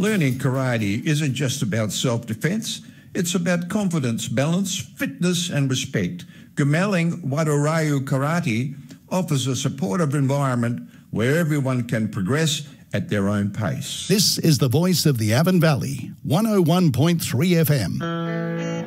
Learning karate isn't just about self-defense, it's about confidence, balance, fitness and respect. Gumaling Wadarayu Karate offers a supportive environment where everyone can progress at their own pace. This is the voice of the Avon Valley, 101.3 FM.